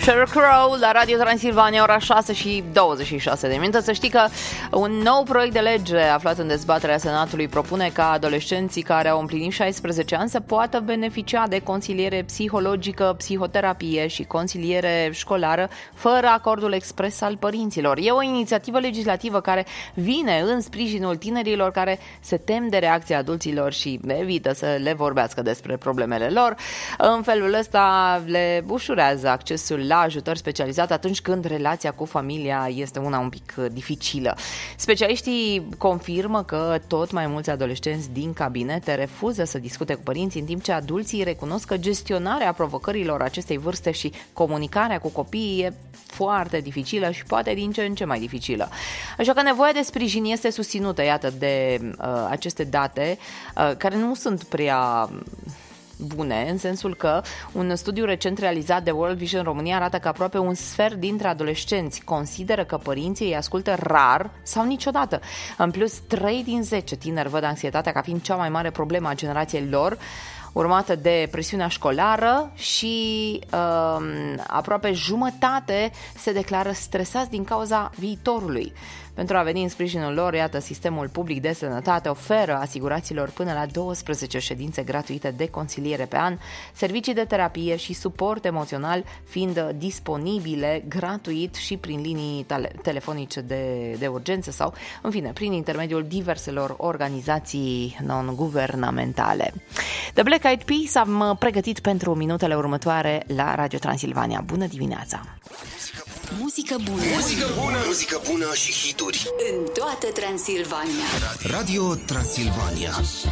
Sheryl Crow la Radio Transilvania, ora 6 și 26 de minute. Să știi că un nou proiect de lege aflat în dezbaterea Senatului propune ca adolescenții care au împlinit 16 ani să poată beneficia de consiliere psihologică, psihoterapie și consiliere școlară fără acordul expres al părinților. E o inițiativă legislativă care vine în sprijinul tinerilor care se tem de reacția adulților și evită să le vorbească despre problemele lor. În felul ăsta le ușurează accesul la ajutor specializat atunci când relația cu familia este una un pic dificilă. Specialiștii confirmă că tot mai mulți adolescenți din cabinete refuză să discute cu părinții, în timp ce adulții recunosc că gestionarea provocărilor acestei vârste și comunicarea cu copiii e foarte dificilă și poate din ce în ce mai dificilă. Așa că nevoia de sprijin este susținută, iată, de aceste date care nu sunt prea bune, în sensul că un studiu recent realizat de World Vision România arată că aproape un sfert dintre adolescenți consideră că părinții îi ascultă rar sau niciodată. În plus, 3 din 10 tineri văd anxietatea ca fiind cea mai mare problemă a generației lor, urmată de presiunea școlară și aproape jumătate se declară stresați din cauza viitorului. Pentru a veni în sprijinul lor, iată, sistemul public de sănătate oferă asiguraților până la 12 ședințe gratuite de consiliere pe an, servicii de terapie și suport emoțional fiind disponibile gratuit și prin linii telefonice de urgență sau, în fine, prin intermediul diverselor organizații non-guvernamentale. The Black Eyed Peas am pregătit pentru minutele următoare la Radio Transilvania. Bună dimineața! Muzică bună. Muzică bună. Muzică bună și hituri. În toată Transilvania. Radio Transilvania.